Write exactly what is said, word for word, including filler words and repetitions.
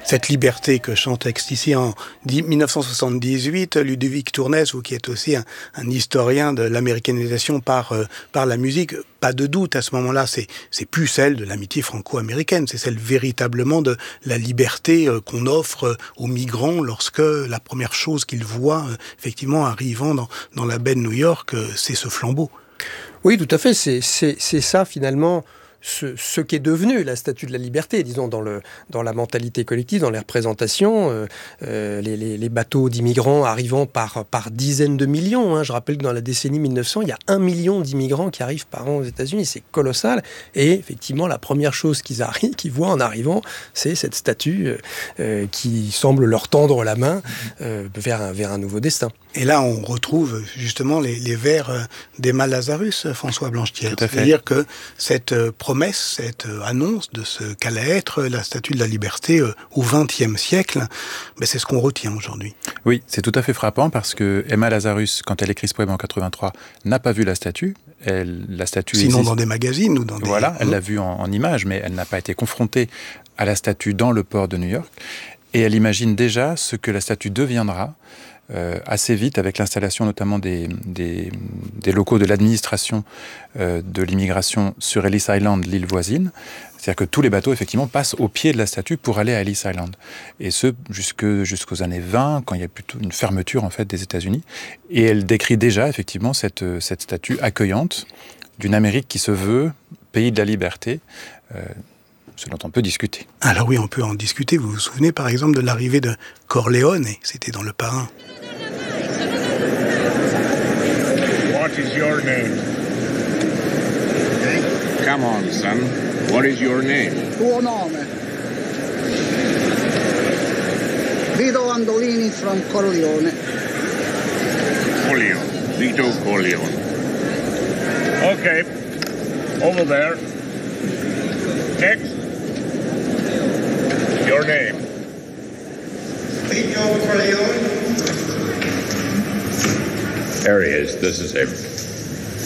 Cette liberté que chante ici en dix-neuf cent soixante-dix-huit, Ludovic Tournez, qui est aussi un, un historien de l'américanisation par, euh, par la musique, pas de doute à ce moment-là, c'est, c'est plus celle de l'amitié franco-américaine, c'est celle véritablement de la liberté euh, qu'on offre euh, aux migrants lorsque la première chose qu'ils voient, euh, effectivement, arrivant dans, dans la baie de New York, euh, c'est ce flambeau. Oui, tout à fait, c'est, c'est, c'est ça finalement. Ce, ce qu'est devenu la Statue de la Liberté, disons, dans, le, dans la mentalité collective, dans les représentations, euh, euh, les, les, les bateaux d'immigrants arrivant par, par dizaines de millions. Hein. Je rappelle que dans la décennie mille neuf cents, il y a un million d'immigrants qui arrivent par an aux États-Unis. C'est colossal. Et effectivement, la première chose qu'ils, arrivent, qu'ils voient en arrivant, c'est cette statue euh, qui semble leur tendre la main euh, vers, un, vers un nouveau destin. Et là, on retrouve justement les, les vers d'Emma Lazarus, François Blanchetière. C'est-à-dire que cette promesse, cette annonce de ce qu'allait être la Statue de la Liberté au vingtième siècle, ben c'est ce qu'on retient aujourd'hui. Oui, c'est tout à fait frappant parce que Emma Lazarus, quand elle écrit ce poème en quatre-vingt-trois, n'a pas vu la statue. Elle, la statue Sinon existe. Dans des magazines ou dans des... Voilà, elle l'a vue en, en images, mais elle n'a pas été confrontée à la statue dans le port de New York. Et elle imagine déjà ce que la statue deviendra Euh, assez vite avec l'installation notamment des, des, des locaux de l'administration euh, de l'immigration sur Ellis Island, l'île voisine. C'est-à-dire que tous les bateaux, effectivement, passent au pied de la statue pour aller à Ellis Island. Et ce, jusque, jusqu'aux années vingt, quand il y a plutôt une fermeture, en fait, des États-Unis. Et elle décrit déjà, effectivement, cette, cette statue accueillante d'une Amérique qui se veut pays de la liberté, euh, ce dont on peut discuter. Alors oui, on peut en discuter. Vous vous souvenez, par exemple, de l'arrivée de Corleone, c'était dans Le Parrain. What is your name? Come on, son. What is your name? Tuo nome. Vito Andolini from Corleone. Corleone. Vito Corleone. Okay. Over there. Next. Your name. Vito Corleone. There he is. This is him.